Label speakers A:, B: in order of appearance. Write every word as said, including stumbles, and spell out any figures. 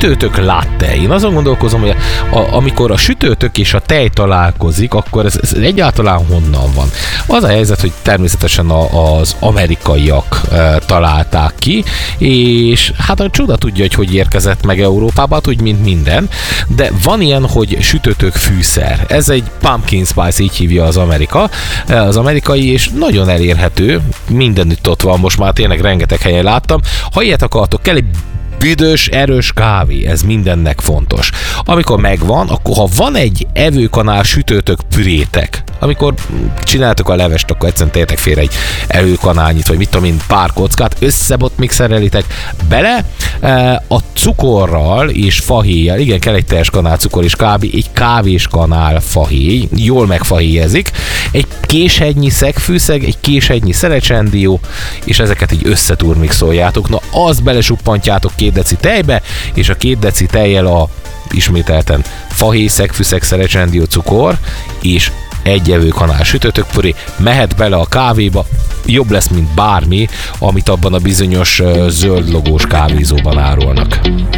A: sütőtök latte. Én azon gondolkozom, hogy a, a, amikor a sütőtök és a tej találkozik, akkor ez, ez egyáltalán honnan van. Az a helyzet, hogy természetesen a, az amerikaiak e, találták ki, és hát a csoda tudja, hogy hogy érkezett meg Európába, úgy mint minden, de van ilyen, hogy sütőtök fűszer. Ez egy pumpkin spice, így hívja az Amerika, az amerikai, és nagyon elérhető, mindenütt ott van, most már tényleg rengeteg helyen láttam. Ha ilyet akartok, kell egy büdös, erős kávé, ez mindennek fontos. Amikor megvan, akkor ha van egy evőkanál sütőtök pürétek, amikor csináltok a levest, akkor egyszerűen tértek félre egy evőkanálnyit, vagy mit tudom én, pár kockát, összebot mixerelitek bele, a cukorral és fahéjjel, igen, kell egy teljes kanál cukor és kávé, egy kávés kanál fahéj, jól megfahéjezik, egy késhegynyi szegfűszeg, egy késhegynyi szerecsendió, és ezeket így összeturmixoljátok. Na, azt belesuppantjátok két deci tejbe, és a két deci tejjel a ismételten fahéj, szegfűszeg, szerecsendió, cukor, és egy evőkanál sütőtök puré, mehet bele a kávéba, jobb lesz, mint bármi, amit abban a bizonyos zöld logós kávézóban árulnak.